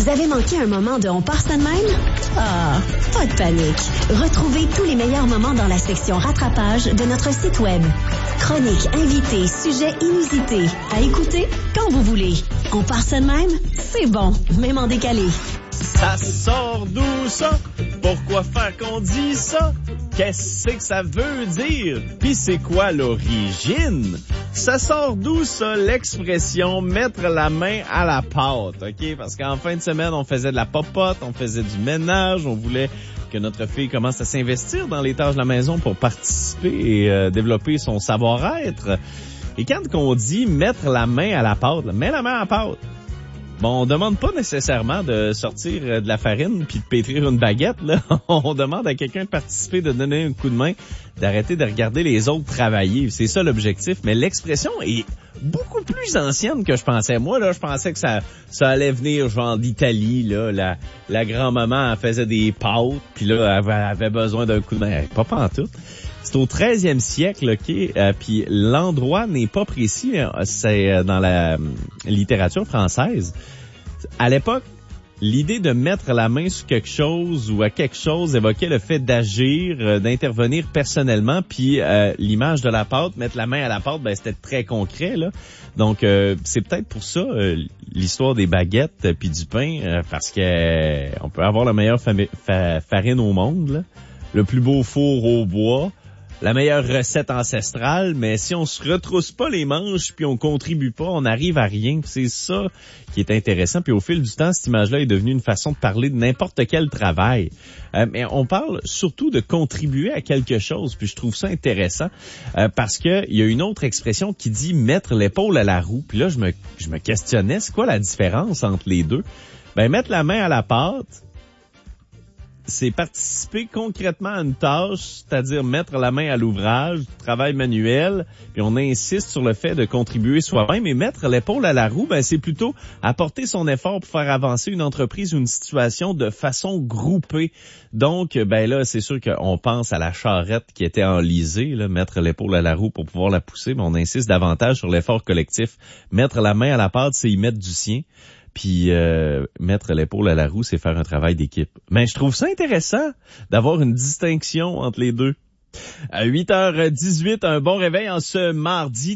Vous avez manqué un moment de On part ça de même? Ah, pas de panique. Retrouvez tous les meilleurs moments dans la section rattrapage de notre site web. Chroniques, invités, sujets inusités. À écouter quand vous voulez. On part ça de même? C'est bon, même en décalé. Ça sort d'où ça? Pourquoi faire qu'on dit ça? Qu'est-ce que ça veut dire? Puis c'est quoi l'origine? Ça sort d'où ça, l'expression mettre la main à la pâte, OK? Parce qu'en fin de semaine, on faisait de la popote, on faisait du ménage, on voulait que notre fille commence à s'investir dans les tâches de la maison pour participer et développer son savoir-être. Et quand on dit mettre la main à la pâte, mets la main à la pâte. Bon, on demande pas nécessairement de sortir de la farine puis de pétrir une baguette, là. On demande à quelqu'un de participer, de donner un coup de main, d'arrêter de regarder les autres travailler. C'est ça l'objectif. Mais l'expression est beaucoup plus ancienne que je pensais. Moi, là, je pensais que ça allait venir genre d'Italie, là. La grand-maman, elle faisait des pâtes puis là, elle avait besoin d'un coup de main. Pas pantoute. C'est au 13e siècle, OK? Puis l'endroit n'est pas précis. C'est dans la littérature française. À l'époque, l'idée de mettre la main sur quelque chose ou à quelque chose évoquait le fait d'agir, d'intervenir personnellement. Puis l'image de la pâte, mettre la main à la pâte, ben c'était très concret, là. Donc c'est peut-être pour ça l'histoire des baguettes puis du pain, parce que on peut avoir la meilleure farine au monde, là, le plus beau four au bois, la meilleure recette ancestrale, mais si on se retrousse pas les manches puis on contribue pas, on n'arrive à rien. C'est ça qui est intéressant. Puis au fil du temps, cette image-là est devenue une façon de parler de n'importe quel travail. Mais on parle surtout de contribuer à quelque chose. Puis je trouve ça intéressant parce que il y a une autre expression qui dit mettre l'épaule à la roue. Puis là, je me questionnais, c'est quoi la différence entre les deux? Ben mettre la main à la pâte, c'est participer concrètement à une tâche, c'est-à-dire mettre la main à l'ouvrage, travail manuel, puis on insiste sur le fait de contribuer soi-même. Et mettre l'épaule à la roue, ben c'est plutôt apporter son effort pour faire avancer une entreprise ou une situation de façon groupée. Donc, ben là, c'est sûr qu'on pense à la charrette qui était enlisée, là, mettre l'épaule à la roue pour pouvoir la pousser, mais on insiste davantage sur l'effort collectif. Mettre la main à la pâte, c'est y mettre du sien. Puis mettre l'épaule à la roue, c'est faire un travail d'équipe. Mais je trouve ça intéressant d'avoir une distinction entre les deux. À 8h18, un bon réveil en ce mardi.